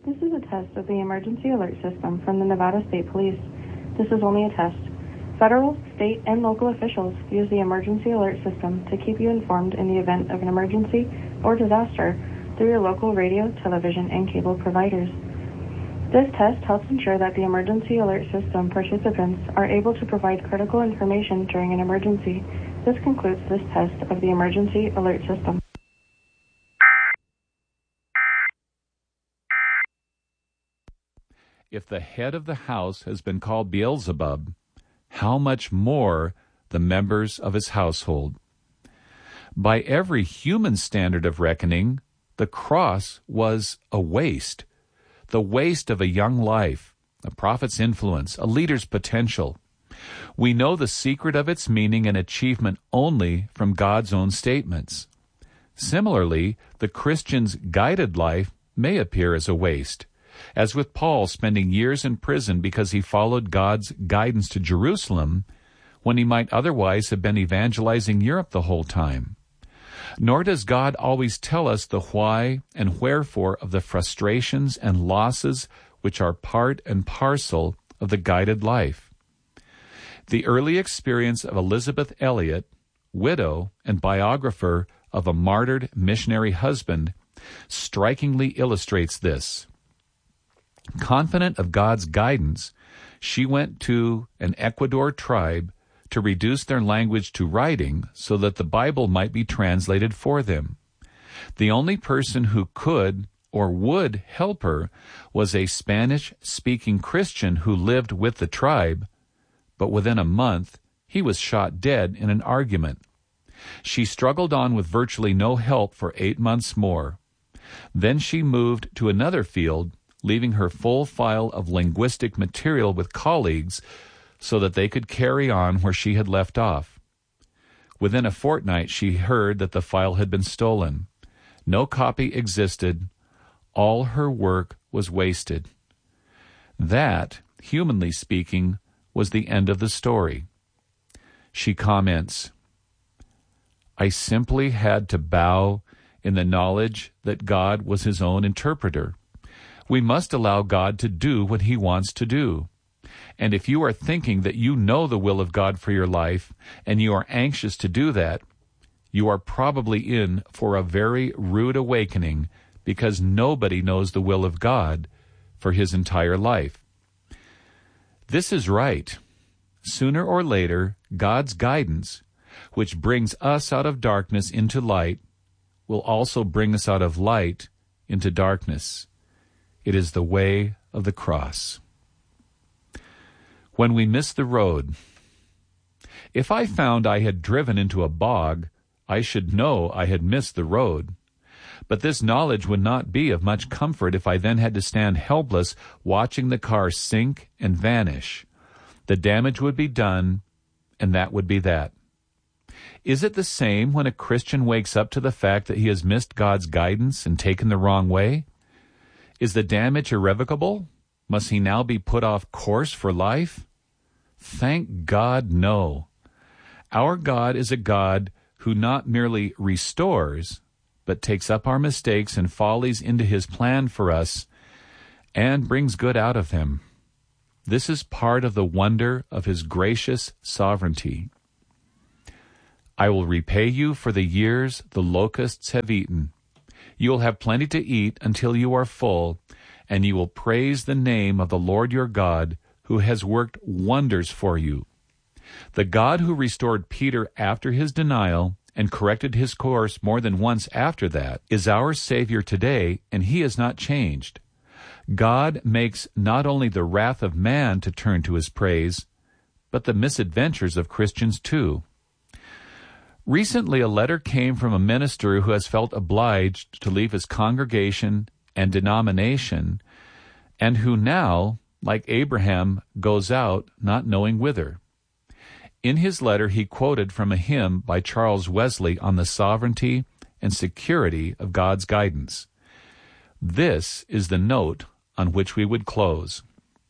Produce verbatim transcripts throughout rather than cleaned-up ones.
This is a test of the emergency alert system from the Nevada State Police. This is only a test. Federal, state, and local officials use the emergency alert system to keep you informed in the event of an emergency or disaster through your local radio, television, and cable providers. This test helps ensure that the emergency alert system participants are able to provide critical information during an emergency. This concludes this test of the emergency alert system. If the head of the house has been called Beelzebub, how much more the members of his household? By every human standard of reckoning, the cross was a waste. The waste of a young life, a prophet's influence, a leader's potential. We know the secret of its meaning and achievement only from God's own statements. Similarly, the Christian's guided life may appear as a waste, as with Paul spending years in prison because he followed God's guidance to Jerusalem when he might otherwise have been evangelizing Europe the whole time. Nor does God always tell us the why and wherefore of the frustrations and losses which are part and parcel of the guided life. The early experience of Elisabeth Elliot, widow and biographer of a martyred missionary husband, strikingly illustrates this. Confident of God's guidance, she went to an Ecuador tribe to reduce their language to writing so that the Bible might be translated for them. The only person who could or would help her was a Spanish-speaking Christian who lived with the tribe, but within a month he was shot dead in an argument. She struggled on with virtually no help for eight months more. Then she moved to another field, leaving her full file of linguistic material with colleagues so that they could carry on where she had left off. Within a fortnight, she heard that the file had been stolen. No copy existed. All her work was wasted. That, humanly speaking, was the end of the story. She comments, "I simply had to bow in the knowledge that God was his own interpreter. We must allow God to do what he wants to do. And if you are thinking that you know the will of God for your life, and you are anxious to do that, you are probably in for a very rude awakening, because nobody knows the will of God for his entire life." This is right. Sooner or later, God's guidance, which brings us out of darkness into light, will also bring us out of light into darkness. It is the way of the cross. When we miss the road. If I found I had driven into a bog, I should know I had missed the road. But this knowledge would not be of much comfort if I then had to stand helpless watching the car sink and vanish. The damage would be done, and that would be that. Is it the same when a Christian wakes up to the fact that he has missed God's guidance and taken the wrong way? Is the damage irrevocable? Must he now be put off course for life? Thank God, no. Our God is a God who not merely restores, but takes up our mistakes and follies into his plan for us and brings good out of them. This is part of the wonder of his gracious sovereignty. I will repay you for the years the locusts have eaten. You will have plenty to eat until you are full, and you will praise the name of the Lord your God, who has worked wonders for you. The God who restored Peter after his denial and corrected his course more than once after that is our Savior today, and he has not changed. God makes not only the wrath of man to turn to his praise, but the misadventures of Christians too. Recently, a letter came from a minister who has felt obliged to leave his congregation and denomination, and who now, like Abraham, goes out not knowing whither. In his letter, he quoted from a hymn by Charles Wesley on the sovereignty and security of God's guidance. This is the note on which we would close.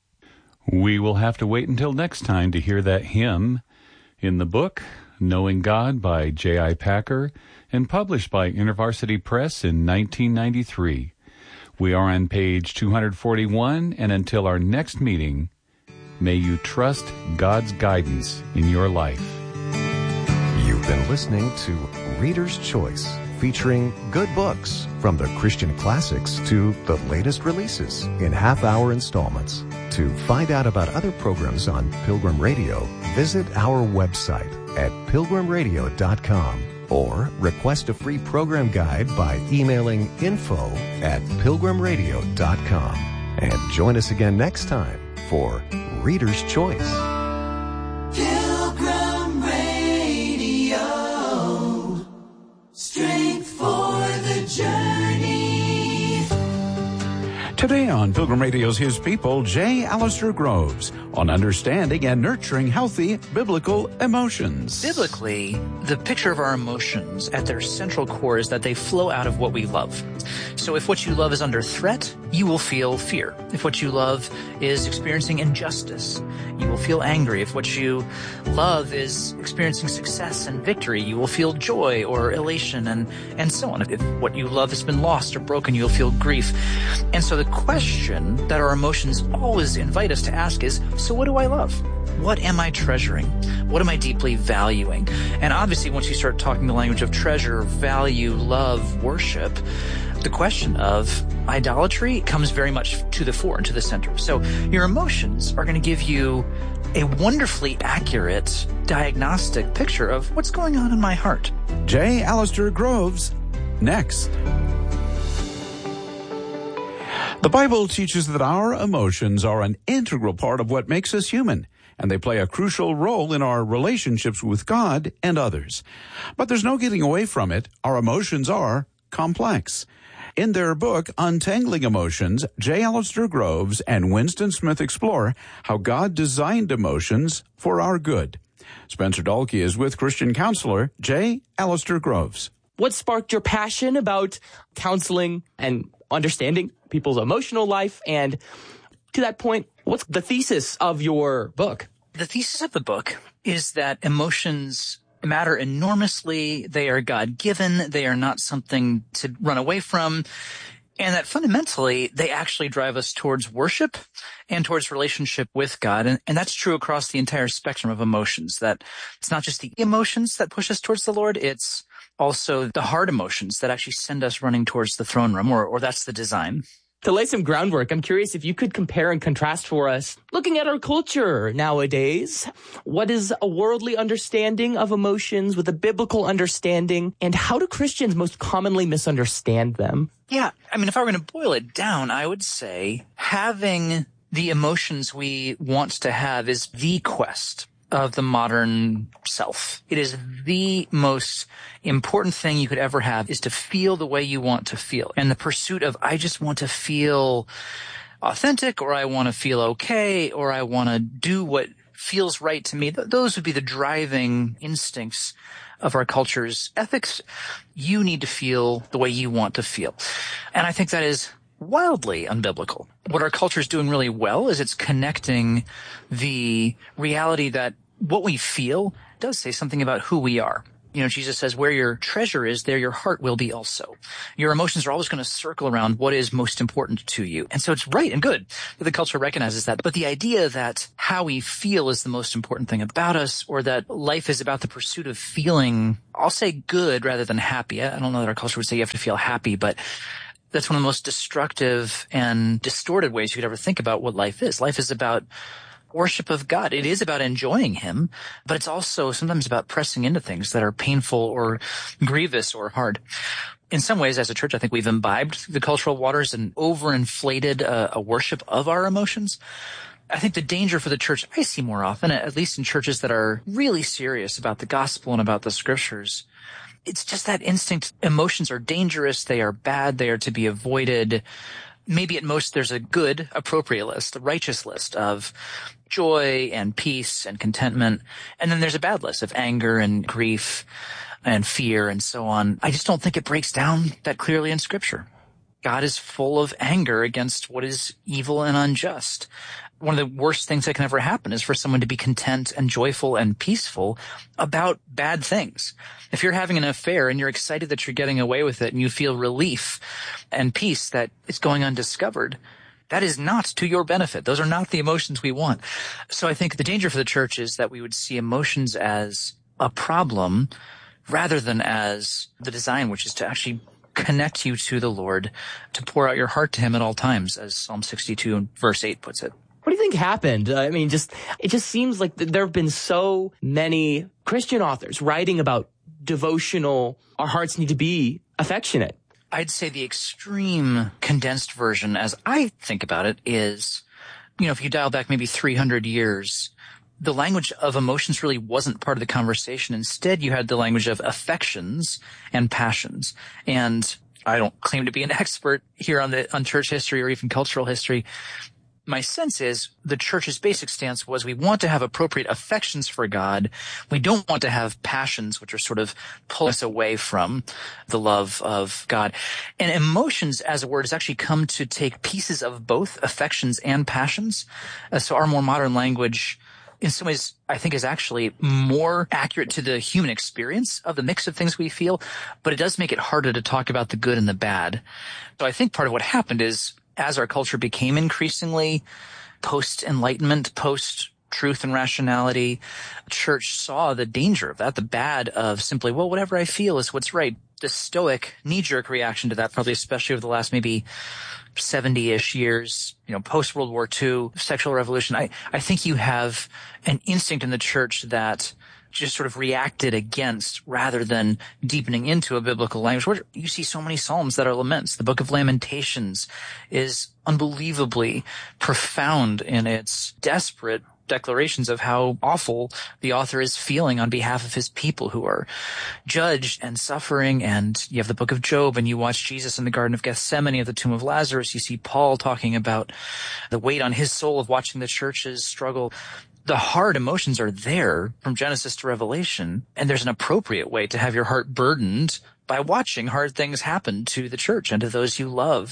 We will have to wait until next time to hear that hymn in the book Knowing God by J I Packer and published by InterVarsity Press in nineteen ninety-three. We are on page two forty-one, and until our next meeting, may you trust God's guidance in your life. You've been listening to Reader's Choice, featuring good books from the Christian classics to the latest releases in half-hour installments. To find out about other programs on Pilgrim Radio, visit our website at pilgrim radio dot com or request a free program guide by emailing info at pilgrim radio dot com. And join us again next time for Reader's Choice. Pilgrim Radio, strength for the journey. Today on Pilgrim Radio's His People, J. Alistair Groves on understanding and nurturing healthy biblical emotions. Biblically, the picture of our emotions at their central core is that they flow out of what we love. So if what you love is under threat, you will feel fear. If what you love is experiencing injustice, you will feel angry. If what you love is experiencing success and victory, you will feel joy or elation, and, and so on. If what you love has been lost or broken, you'll feel grief. And so the question that our emotions always invite us to ask is, so what do I love? What am I treasuring? What am I deeply valuing? And obviously, once you start talking the language of treasure, value, love, worship, the question of idolatry comes very much to the fore and to the center. So your emotions are going to give you a wonderfully accurate diagnostic picture of what's going on in my heart. J. Alistair Groves, next. The Bible teaches that our emotions are an integral part of what makes us human, and they play a crucial role in our relationships with God and others. But there's no getting away from it. Our emotions are complex. In their book, Untangling Emotions, J. Alistair Groves and Winston Smith explore how God designed emotions for our good. Spencer Dahlke is with Christian counselor J. Alistair Groves. What sparked your passion about counseling and understanding people's emotional life? And to that point, what's the thesis of your book? The thesis of the book is that emotions matter enormously. They are God-given. They are not something to run away from. And that fundamentally, they actually drive us towards worship and towards relationship with God. And, and that's true across the entire spectrum of emotions, that it's not just the emotions that push us towards the Lord, it's also the hard emotions that actually send us running towards the throne room, or, or that's the design. To lay some groundwork, I'm curious if you could compare and contrast for us, looking at our culture nowadays, what is a worldly understanding of emotions with a biblical understanding, and how do Christians most commonly misunderstand them? Yeah, I mean, if I were going to boil it down, I would say having the emotions we want to have is the quest of the modern self. It is the most important thing you could ever have, is to feel the way you want to feel. And the pursuit of, I just want to feel authentic, or I want to feel okay, or I want to do what feels right to me. Th- those would be the driving instincts of our culture's ethics. You need to feel the way you want to feel. And I think that is wildly unbiblical. What our culture is doing really well is it's connecting the reality that what we feel does say something about who we are. You know, Jesus says, where your treasure is, there your heart will be also. Your emotions are always going to circle around what is most important to you. And so it's right and good that the culture recognizes that. But the idea that how we feel is the most important thing about us, or that life is about the pursuit of feeling, I'll say good rather than happy. I don't know that our culture would say you have to feel happy, but that's one of the most destructive and distorted ways you could ever think about what life is. Life is about worship of God. It is about enjoying Him, but it's also sometimes about pressing into things that are painful or grievous or hard. In some ways, as a church, I think we've imbibed the cultural waters and overinflated a, a worship of our emotions. I think the danger for the church I see more often, at least in churches that are really serious about the gospel and about the scriptures, it's just that instinct. Emotions are dangerous. They are bad. They are to be avoided. Maybe at most there's a good, appropriate list, a righteous list of joy and peace and contentment. And then there's a bad list of anger and grief and fear and so on. I just don't think it breaks down that clearly in Scripture. God is full of anger against what is evil and unjust. one of the worst things that can ever happen is for someone to be content and joyful and peaceful about bad things. If you're having an affair and you're excited that you're getting away with it and you feel relief and peace that it's going undiscovered, that is not to your benefit. Those are not the emotions we want. So I think the danger for the church is that we would see emotions as a problem rather than as the design, which is to actually connect you to the Lord, to pour out your heart to him at all times, as Psalm sixty-two and verse eight puts it. What do you think happened? I mean, just it just seems like there have been so many Christian authors writing about devotional, our hearts need to be affectionate. I'd say the extreme condensed version, as I think about it, is, you know, if you dial back maybe three hundred years, the language of emotions really wasn't part of the conversation. Instead, you had the language of affections and passions. And I don't claim to be an expert here on the on church history or even cultural history. My sense is the church's basic stance was we want to have appropriate affections for God. We don't want to have passions which are sort of pull us away from the love of God. And emotions as a word has actually come to take pieces of both affections and passions. Uh, so our more modern language in some ways, I think is actually more accurate to the human experience of the mix of things we feel, but it does make it harder to talk about the good and the bad. So I think part of what happened is as our culture became increasingly post-enlightenment, post-truth and rationality, church saw the danger of that, the bad of simply, well, whatever I feel is what's right. The stoic knee-jerk reaction to that, probably especially over the last maybe seventy-ish years, you know, post-World War Two, sexual revolution. I, I think you have an instinct in the church that just sort of reacted against rather than deepening into a biblical language. Where you see so many psalms that are laments. The book of Lamentations is unbelievably profound in its desperate declarations of how awful the author is feeling on behalf of his people who are judged and suffering. And you have the book of Job, and you watch Jesus in the Garden of Gethsemane at the tomb of Lazarus. You see Paul talking about the weight on his soul of watching the churches struggle. The hard emotions are there from Genesis to Revelation, and there's an appropriate way to have your heart burdened by watching hard things happen to the church and to those you love.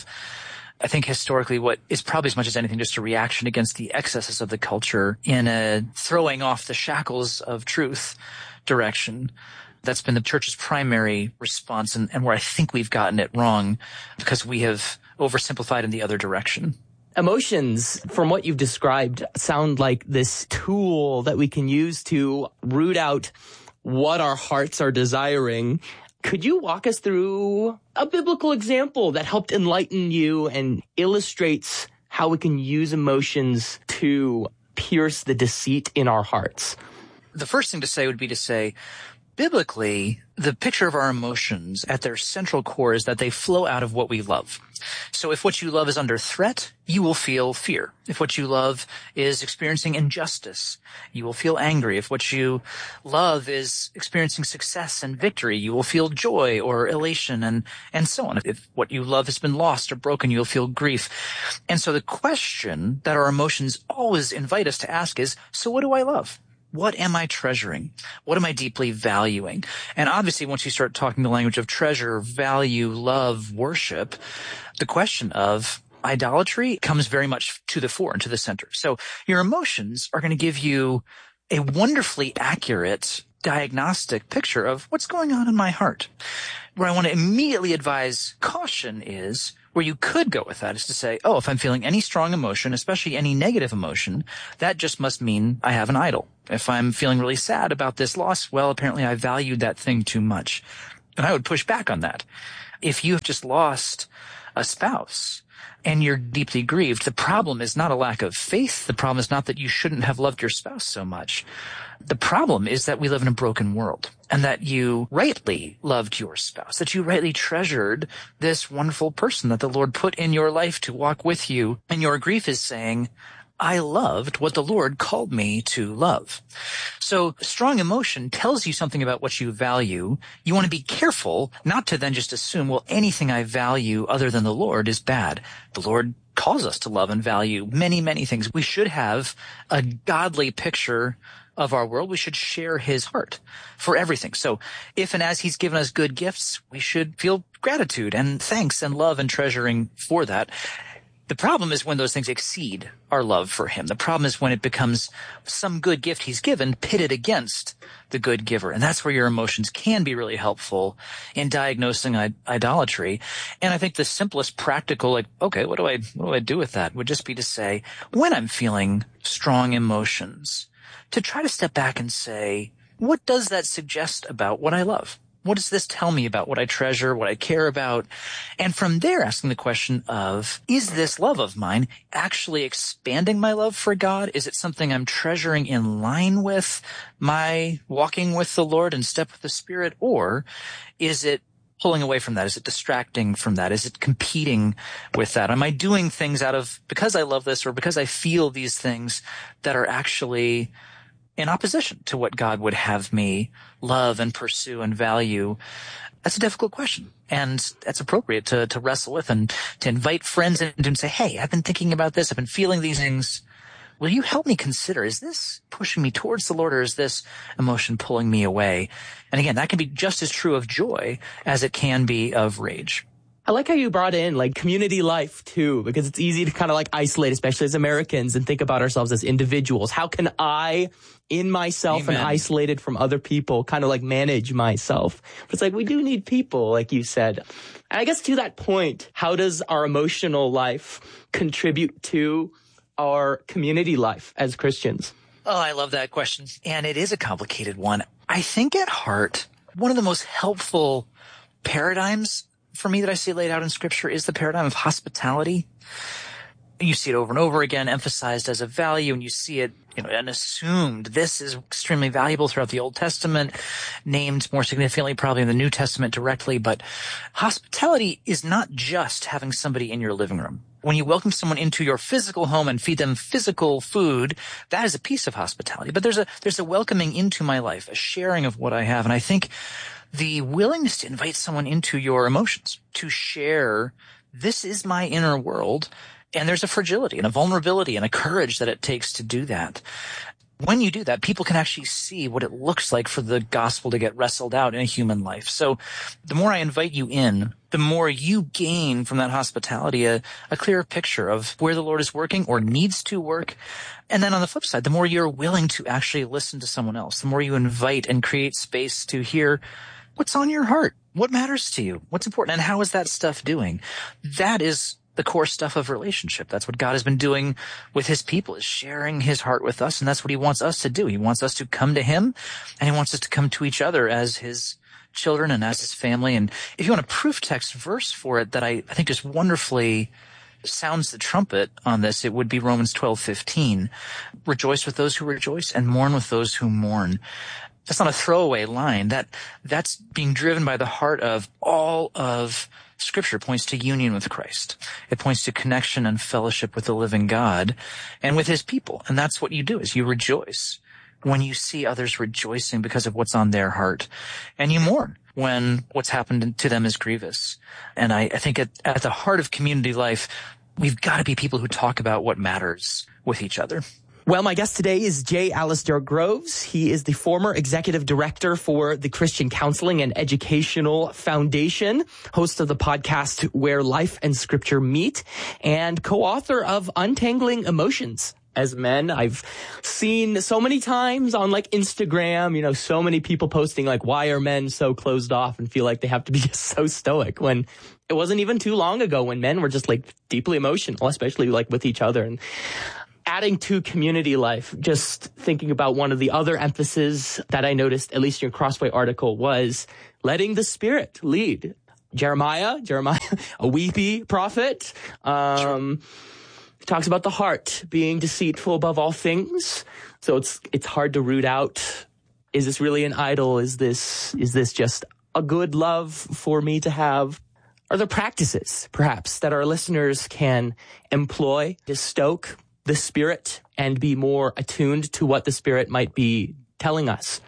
I think historically what is probably as much as anything just a reaction against the excesses of the culture in a throwing off the shackles of truth direction. That's been the church's primary response, and, and where I think we've gotten it wrong because we have oversimplified in the other direction. Emotions, from what you've described, sound like this tool that we can use to root out what our hearts are desiring. Could you walk us through a biblical example that helped enlighten you and illustrates how we can use emotions to pierce the deceit in our hearts? The first thing to say would be to say, biblically, the picture of our emotions at their central core is that they flow out of what we love. So if what you love is under threat, you will feel fear. If what you love is experiencing injustice, you will feel angry. If what you love is experiencing success and victory, you will feel joy or elation and, and so on. If what you love has been lost or broken, you'll feel grief. And so the question that our emotions always invite us to ask is, so what do I love? What am I treasuring? What am I deeply valuing? And obviously, once you start talking the language of treasure, value, love, worship, the question of idolatry comes very much to the fore and to the center. So your emotions are going to give you a wonderfully accurate diagnostic picture of what's going on in my heart. Where I want to immediately advise caution is where you could go with that is to say, oh, if I'm feeling any strong emotion, especially any negative emotion, that just must mean I have an idol. If I'm feeling really sad about this loss, well, apparently I valued that thing too much. And I would push back on that. If you've just lost a spouse and you're deeply grieved, the problem is not a lack of faith. The problem is not that you shouldn't have loved your spouse so much. The problem is that we live in a broken world and that you rightly loved your spouse, that you rightly treasured this wonderful person that the Lord put in your life to walk with you. And your grief is saying, I loved what the Lord called me to love. So strong emotion tells you something about what you value. You want to be careful not to then just assume, well, anything I value other than the Lord is bad. The Lord calls us to love and value many, many things. We should have a godly picture of our world. We should share his heart for everything. So if and as he's given us good gifts, we should feel gratitude and thanks and love and treasuring for that. The problem is when those things exceed our love for him. The problem is when it becomes some good gift he's given pitted against the good giver. And that's where your emotions can be really helpful in diagnosing I- idolatry. And I think the simplest practical, like, okay, what do I, what do I do with that would just be to say, when I'm feeling strong emotions, to try to step back and say, what does that suggest about what I love? What does this tell me about what I treasure, what I care about? And from there, asking the question of, is this love of mine actually expanding my love for God? Is it something I'm treasuring in line with my walking with the Lord and step with the Spirit? Or is it pulling away from that? Is it distracting from that? Is it competing with that? Am I doing things out of, because I love this or because I feel these things that are actually in opposition to what God would have me love and pursue and value? That's a difficult question. And that's appropriate to, to wrestle with and to invite friends in and say, hey, I've been thinking about this. I've been feeling these things. Will you help me consider, is this pushing me towards the Lord or is this emotion pulling me away? And again, that can be just as true of joy as it can be of rage. I like how you brought in like community life too, because it's easy to kind of like isolate, especially as Americans, and think about ourselves as individuals. How can I, in myself Amen. And isolated from other people, kind of like manage myself? But it's like, we do need people, like you said. And I guess to that point, how does our emotional life contribute to our community life as Christians? Oh, I love that question. And it is a complicated one. I think at heart, one of the most helpful paradigms for me that I see laid out in Scripture is the paradigm of hospitality. You see it over and over again, emphasized as a value, and you see it, you know, and assumed. This is extremely valuable throughout the Old Testament, named more significantly probably in the New Testament directly. But hospitality is not just having somebody in your living room. When you welcome someone into your physical home and feed them physical food, that is a piece of hospitality. But there's a there's a welcoming into my life, a sharing of what I have. And I think the willingness to invite someone into your emotions, to share, this is my inner world, and there's a fragility and a vulnerability and a courage that it takes to do that. When you do that, people can actually see what it looks like for the gospel to get wrestled out in a human life. So the more I invite you in, the more you gain from that hospitality a, a clearer picture of where the Lord is working or needs to work. And then on the flip side, the more you're willing to actually listen to someone else, the more you invite and create space to hear what's on your heart, what matters to you, what's important, and how is that stuff doing? That is the core stuff of relationship. That's what God has been doing with his people, is sharing his heart with us, and that's what he wants us to do. He wants us to come to him, and he wants us to come to each other as his children and as his family. And if you want a proof text verse for it that I, I think just wonderfully sounds the trumpet on this, it would be Romans twelve fifteen. Rejoice with those who rejoice and mourn with those who mourn. That's not a throwaway line. That that's being driven by the heart of all of Scripture. Points to union with Christ. It points to connection and fellowship with the living God and with his people. And that's what you do, is you rejoice when you see others rejoicing because of what's on their heart. And you mourn when what's happened to them is grievous. And I, I think at, at the heart of community life, we've got to be people who talk about what matters with each other. Well, my guest today is J. Alistair Groves. He is the former executive director for the Christian Counseling and Educational Foundation, host of the podcast Where Life and Scripture Meet, and co-author of Untangling Emotions as Men. I've seen so many times on like Instagram, you know, so many people posting like, why are men so closed off and feel like they have to be just so stoic, when it wasn't even too long ago when men were just like deeply emotional, especially like with each other. And adding to community life, just thinking about one of the other emphases that I noticed, at least in your Crossway article, was letting the Spirit lead. Jeremiah, Jeremiah, a weepy prophet, um, talks about the heart being deceitful above all things. So it's it's hard to root out, is this really an idol? Is this is this just a good love for me to have? Are there practices, perhaps, that our listeners can employ to stoke the Spirit and be more attuned to what the Spirit might be telling us?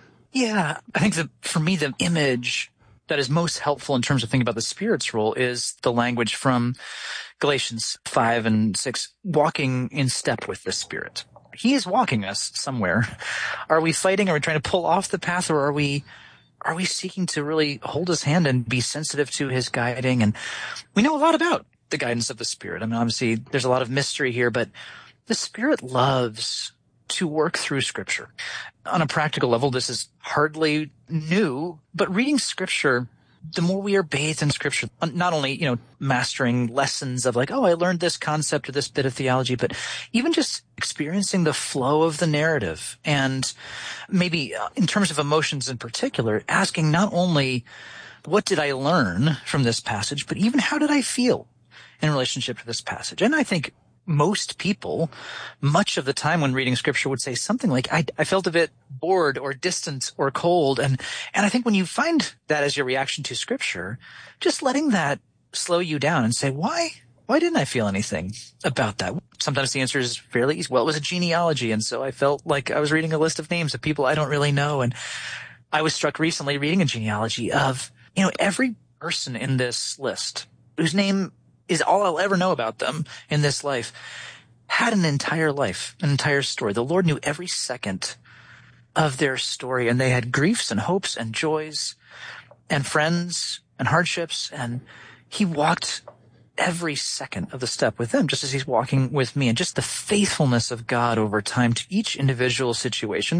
Yeah, I think that for me, the image that is most helpful in terms of thinking about the Spirit's role is the language from Galatians five and six, walking in step with the Spirit. He is walking us somewhere. Are we fighting? Are we trying to pull off the path, or are we are we seeking to really hold his hand and be sensitive to his guiding? And we know a lot about the guidance of the Spirit. I mean, obviously there's a lot of mystery here, but the Spirit loves to work through Scripture. On a practical level, this is hardly new, but reading Scripture, the more we are bathed in Scripture, not only, you know, mastering lessons of like, oh, I learned this concept or this bit of theology, but even just experiencing the flow of the narrative. And maybe in terms of emotions in particular, asking not only what did I learn from this passage, but even how did I feel in relationship to this passage? And I think most people, much of the time when reading Scripture, would say something like, I, I felt a bit bored or distant or cold. And, and I think when you find that as your reaction to Scripture, just letting that slow you down and say, why, why didn't I feel anything about that? Sometimes the answer is fairly easy. Well, it was a genealogy. And so I felt like I was reading a list of names of people I don't really know. And I was struck recently reading a genealogy of, you know, every person in this list whose name is all I'll ever know about them in this life, had an entire life, an entire story. The Lord knew every second of their story, and they had griefs and hopes and joys and friends and hardships, and he walked every second of the step with them, just as he's walking with me. And just the faithfulness of God over time to each individual situation,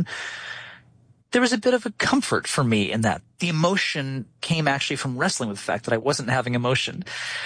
there was a bit of a comfort for me in that. The emotion came actually from wrestling with the fact that I wasn't having emotion.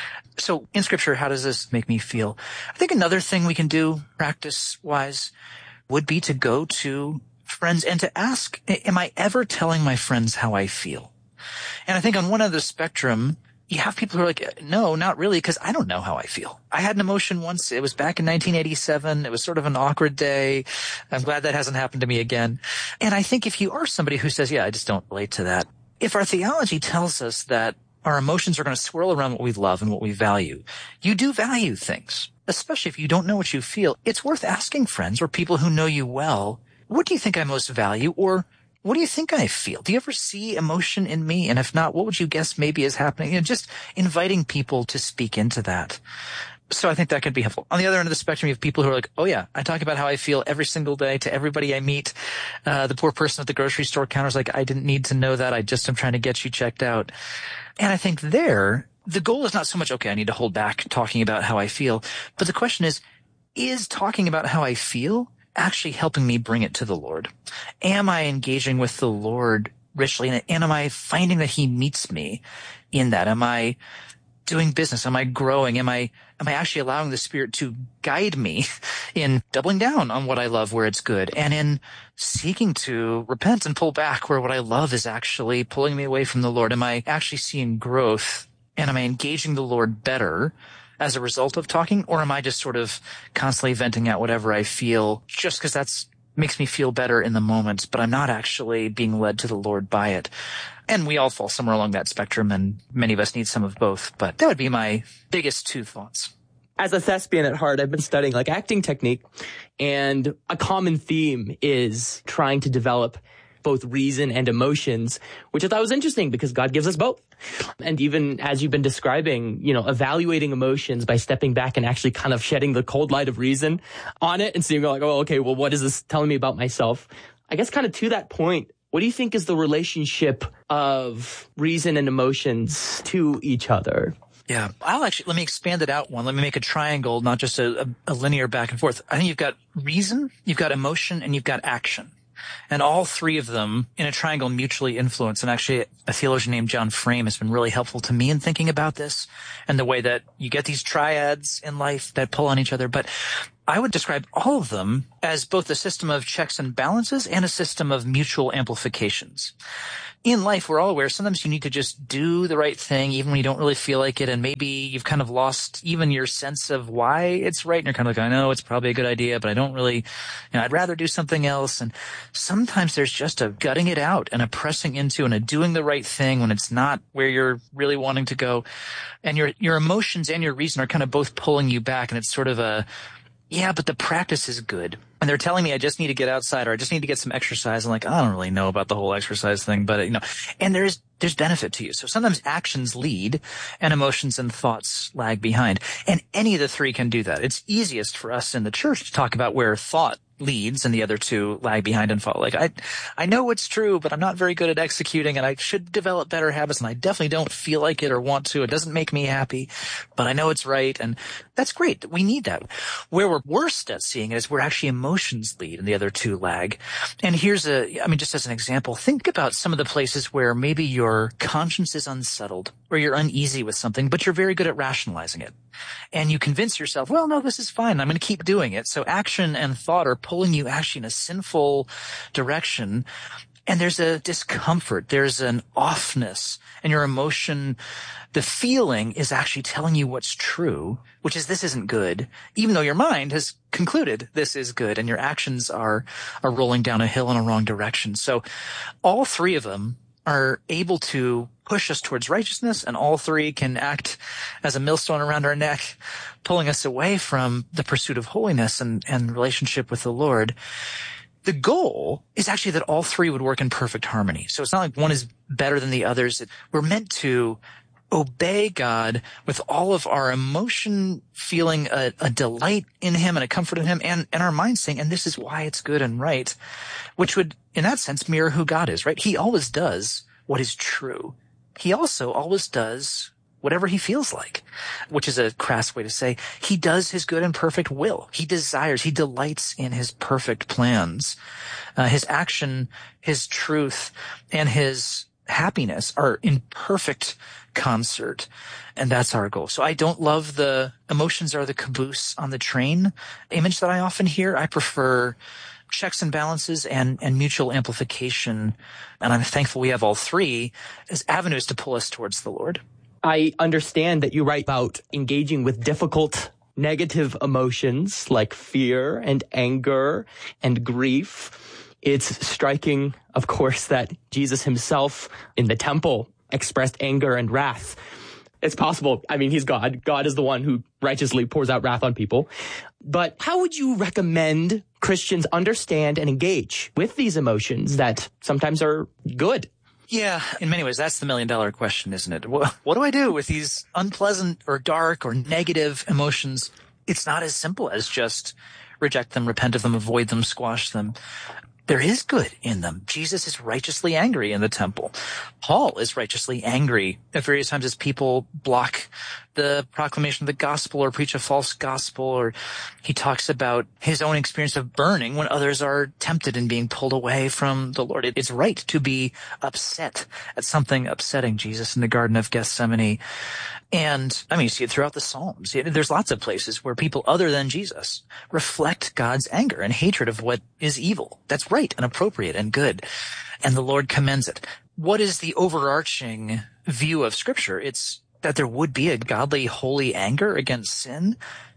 So in Scripture, how does this make me feel? I think another thing we can do practice-wise would be to go to friends and to ask, am I ever telling my friends how I feel? And I think on one end of the spectrum, you have people who are like, no, not really, because I don't know how I feel. I had an emotion once. It was back in nineteen eighty-seven. It was sort of an awkward day. I'm glad that hasn't happened to me again. And I think if you are somebody who says, yeah, I just don't relate to that, if our theology tells us that our emotions are going to swirl around what we love and what we value, you do value things, especially if you don't know what you feel. It's worth asking friends or people who know you well, what do you think I most value? Or what do you think I feel? Do you ever see emotion in me? And if not, what would you guess maybe is happening? You know, just inviting people to speak into that. So I think that could be helpful. On the other end of the spectrum, you have people who are like, oh yeah, I talk about how I feel every single day to everybody I meet. Uh, the poor person at the grocery store counter is like, I didn't need to know that. I just am trying to get you checked out. And I think there, the goal is not so much, okay, I need to hold back talking about how I feel. But the question is, is talking about how I feel actually helping me bring it to the Lord? Am I engaging with the Lord richly? And am I finding that he meets me in that? Am I doing business? Am I growing? Am I, am I actually allowing the Spirit to guide me in doubling down on what I love where it's good, and in seeking to repent and pull back where what I love is actually pulling me away from the Lord? Am I actually seeing growth, and am I engaging the Lord better as a result of talking? Or am I just sort of constantly venting out whatever I feel just because that's makes me feel better in the moment, but I'm not actually being led to the Lord by it? And we all fall somewhere along that spectrum, and many of us need some of both. But that would be my biggest two thoughts. As a thespian at heart, I've been studying like acting technique, and a common theme is trying to develop both reason and emotions, which I thought was interesting because God gives us both. And even as you've been describing, you know, evaluating emotions by stepping back and actually kind of shedding the cold light of reason on it and seeing like, oh, okay, well, what is this telling me about myself? I guess kind of to that point, what do you think is the relationship of reason and emotions to each other? Yeah, I'll actually, let me expand it out one. Let me make a triangle, not just a, a, a linear back and forth. I think you've got reason, you've got emotion, and you've got action. And all three of them in a triangle mutually influence. And actually, a theologian named John Frame has been really helpful to me in thinking about this and the way that you get these triads in life that pull on each other. But I would describe all of them as both a system of checks and balances and a system of mutual amplifications. In life, we're all aware sometimes you need to just do the right thing even when you don't really feel like it, and maybe you've kind of lost even your sense of why it's right, and you're kind of like, I know it's probably a good idea, but I don't really, you know, I'd rather do something else. And sometimes there's just a gutting it out and a pressing into and a doing the right thing when it's not where you're really wanting to go. And your your emotions and your reason are kind of both pulling you back, and it's sort of a, yeah, but the practice is good. And they're telling me I just need to get outside, or I just need to get some exercise. I'm like, I don't really know about the whole exercise thing, but you know, and there's, there's benefit to you. So sometimes actions lead and emotions and thoughts lag behind. And any of the three can do that. It's easiest for us in the church to talk about where thought leads and the other two lag behind and follow. Like, I, I know it's true, but I'm not very good at executing, and I should develop better habits, and I definitely don't feel like it or want to. It doesn't make me happy, but I know it's right, and that's great. We need that. Where we're worst at seeing it is where actually emotions lead and the other two lag. And here's a, I mean, just as an example, think about some of the places where maybe your conscience is unsettled or you're uneasy with something, but you're very good at rationalizing it. And you convince yourself, well, no, this is fine. I'm going to keep doing it. So action and thought are pulling you actually in a sinful direction. And there's a discomfort. There's an offness. And your emotion, the feeling is actually telling you what's true, which is this isn't good, even though your mind has concluded this is good, and your actions are, are rolling down a hill in a wrong direction. So all three of them are able to push us towards righteousness, and all three can act as a millstone around our neck, pulling us away from the pursuit of holiness and, and relationship with the Lord. The goal is actually that all three would work in perfect harmony. So it's not like one is better than the others. We're meant to obey God with all of our emotion, feeling a, a delight in him and a comfort in him, and, and our mind saying, and this is why it's good and right, which would, in that sense, mirror who God is, right? He always does what is true. He also always does whatever he feels like, which is a crass way to say he does his good and perfect will. He desires, he delights in his perfect plans. Uh, his action, his truth, and his happiness are in perfect concert. And that's our goal. So I don't love the emotions are the caboose on the train image that I often hear. I prefer checks and balances and, and mutual amplification. And I'm thankful we have all three as avenues to pull us towards the Lord. I understand that you write about engaging with difficult negative emotions like fear and anger and grief. It's striking, of course, that Jesus himself in the temple expressed anger and wrath. It's possible. I mean, he's God. God is the one who righteously pours out wrath on people. But how would you recommend Christians understand and engage with these emotions that sometimes are good? Yeah, in many ways, that's the million dollar question, isn't it? What, what do I do with these unpleasant or dark or negative emotions? It's not as simple as just reject them, repent of them, avoid them, squash them. There is good in them. Jesus is righteously angry in the temple. Paul is righteously angry at various times as people block the proclamation of the gospel or preach a false gospel, or he talks about his own experience of burning when others are tempted and being pulled away from the Lord. It's right to be upset at something upsetting Jesus in the Garden of Gethsemane. And, I mean, you see it throughout the Psalms. There's lots of places where people other than Jesus reflect God's anger and hatred of what is evil. That's right and appropriate and good. And the Lord commends it. What is the overarching view of Scripture? It's that there would be a godly, holy anger against sin.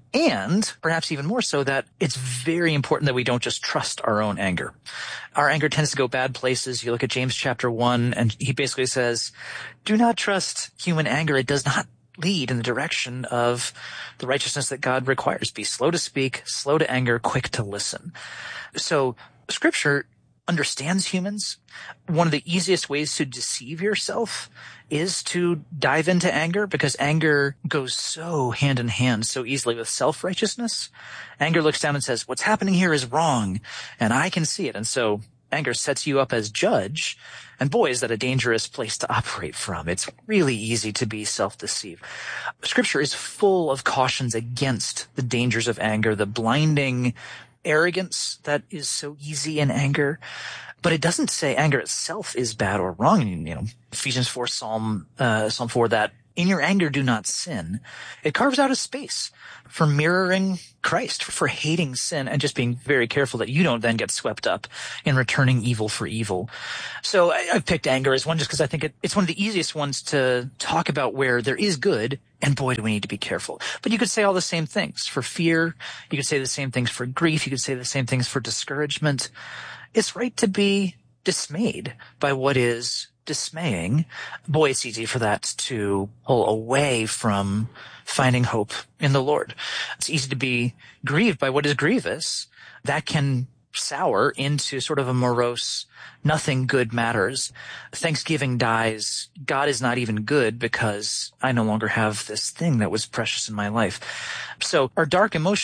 And perhaps even more so that it's very important that we don't just trust our own anger. Our anger tends to go bad places. You look at James chapter one, and he basically says, do not trust human anger. It does not lead in the direction of the righteousness that God requires. Be slow to speak, slow to anger, quick to listen. So Scripture understands humans. One of the easiest ways to deceive yourself is to dive into anger, because anger goes so hand in hand so easily with self-righteousness. Anger looks down and says, what's happening here is wrong, and I can see it. And so anger sets you up as judge. And boy, is that a dangerous place to operate from. It's really easy to be self-deceived. Scripture is full of cautions against the dangers of anger, the blinding arrogance that is so easy in anger. But it doesn't say anger itself is bad or wrong. And, you know, Ephesians four, Psalm, uh, Psalm four, that in your anger do not sin. It carves out a space for mirroring Christ, for hating sin and just being very careful that you don't then get swept up in returning evil for evil. So I, I've picked anger as one just because I think it, it's one of the easiest ones to talk about where there is good, and boy, do we need to be careful. But you could say all the same things for fear. You could say the same things for grief. You could say the same things for discouragement. It's right to be dismayed by what is dismaying. Boy, it's easy for that to pull away from finding hope in the Lord. It's easy to be grieved by what is grievous. That can sour into sort of a morose, nothing good matters. Thanksgiving dies. God is not even good because I no longer have this thing that was precious in my life. So our dark emotions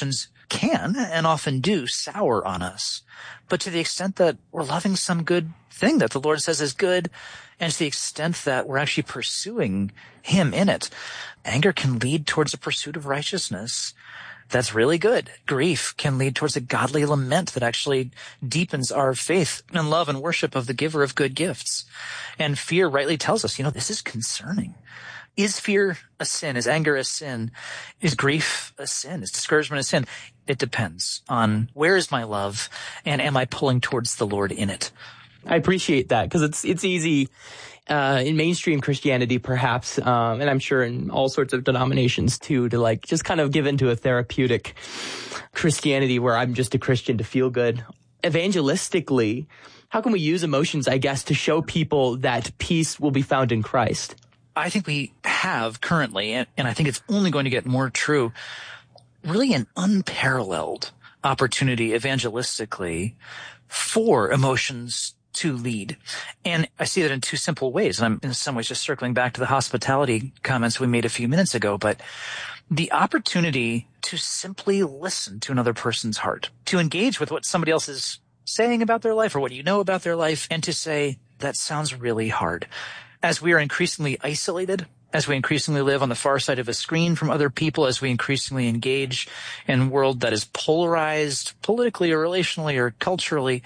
can and often do sour on us. But to the extent that we're loving some good thing that the Lord says is good, and to the extent that we're actually pursuing him in it, anger can lead towards a pursuit of righteousness that's really good. Grief can lead towards a godly lament that actually deepens our faith and love and worship of the giver of good gifts. And fear rightly tells us, you know, this is concerning. Is fear a sin? Is anger a sin? Is grief a sin? Is discouragement a sin? It depends on where is my love, and am I pulling towards the Lord in it? I appreciate that, because it's it's easy uh, in mainstream Christianity, perhaps, um, and I'm sure in all sorts of denominations too, to like just kind of give into a therapeutic Christianity where I'm just a Christian to feel good. Evangelistically, how can we use emotions, I guess, to show people that peace will be found in Christ? I think we have currently, and, and I think it's only going to get more true, really an unparalleled opportunity evangelistically for emotions to lead. And I see that in two simple ways. And I'm in some ways just circling back to the hospitality comments we made a few minutes ago, but the opportunity to simply listen to another person's heart, to engage with what somebody else is saying about their life or what you know about their life, and to say, that sounds really hard. As we are increasingly isolated, as we increasingly live on the far side of a screen from other people, as we increasingly engage in a world that is polarized politically or relationally or culturally,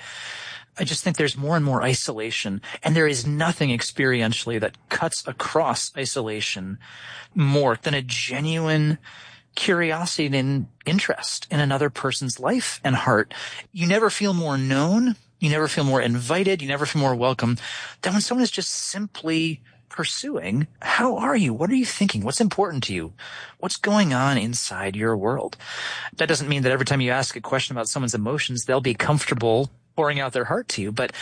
I just think there's more and more isolation. And there is nothing experientially that cuts across isolation more than a genuine curiosity and interest in another person's life and heart. You never feel more known. You never feel more invited. You never feel more welcome than when someone is just simply pursuing, how are you? What are you thinking? What's important to you? What's going on inside your world? That doesn't mean that every time you ask a question about someone's emotions, they'll be comfortable pouring out their heart to you. But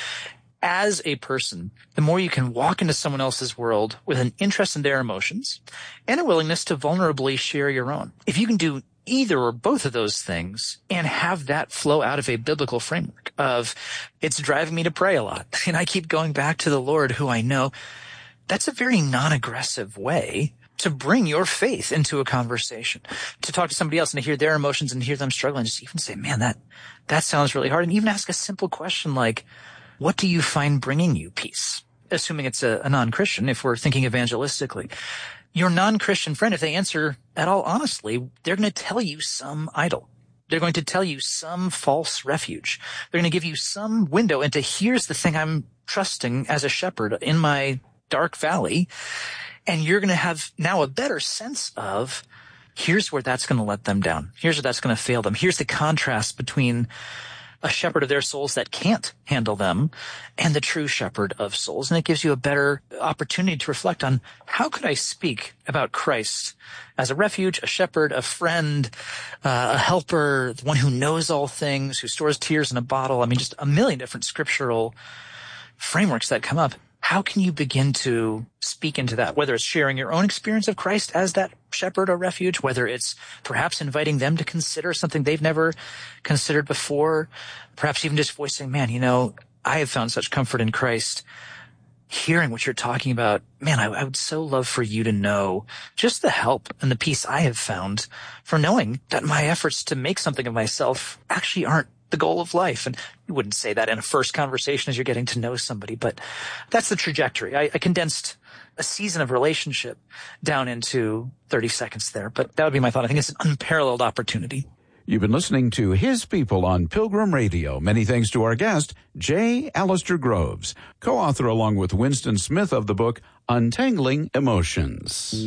as a person, the more you can walk into someone else's world with an interest in their emotions and a willingness to vulnerably share your own. If you can do either or both of those things and have that flow out of a biblical framework of, it's driving me to pray a lot, and I keep going back to the Lord who I know, that's a very non-aggressive way to bring your faith into a conversation, to talk to somebody else and to hear their emotions and hear them struggling. Just even say, man, that, that sounds really hard. And even ask a simple question like, what do you find bringing you peace? Assuming it's a, a non-Christian, if we're thinking evangelistically. Your non-Christian friend, if they answer at all honestly, they're going to tell you some idol. They're going to tell you some false refuge. They're going to give you some window into, here's the thing I'm trusting as a shepherd in my dark valley. And you're going to have now a better sense of, here's where that's going to let them down. Here's where that's going to fail them. Here's the contrast between a shepherd of their souls that can't handle them and the true shepherd of souls. And it gives you a better opportunity to reflect on, how could I speak about Christ as a refuge, a shepherd, a friend, uh, a helper, the one who knows all things, who stores tears in a bottle. I mean, just a million different scriptural frameworks that come up. How can you begin to speak into that? Whether it's sharing your own experience of Christ as that shepherd or refuge, whether it's perhaps inviting them to consider something they've never considered before, perhaps even just voicing, man, you know, I have found such comfort in Christ. Hearing what you're talking about, man, I, I would so love for you to know just the help and the peace I have found for knowing that my efforts to make something of myself actually aren't the goal of life. And you wouldn't say that in a first conversation as you're getting to know somebody, but that's the trajectory. I, I condensed a season of relationship down into thirty seconds there, but that would be my thought. I think it's an unparalleled opportunity. You've been listening to His People on Pilgrim Radio. Many thanks to our guest, J. Alistair Groves, co-author along with Winston Smith of the book Untangling Emotions.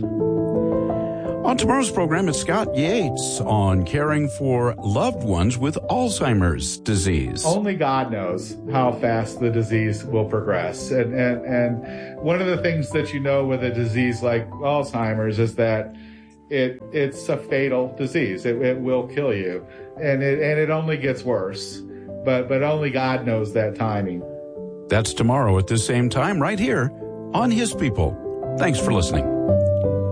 On tomorrow's program, it's Scott Yates on caring for loved ones with Alzheimer's disease. Only God knows how fast the disease will progress. And, and, and one of the things that you know with a disease like Alzheimer's is that it it's a fatal disease. It, it will kill you. And it, and it only gets worse. But, but only God knows that timing. That's tomorrow at this same time right here on His People. Thanks for listening.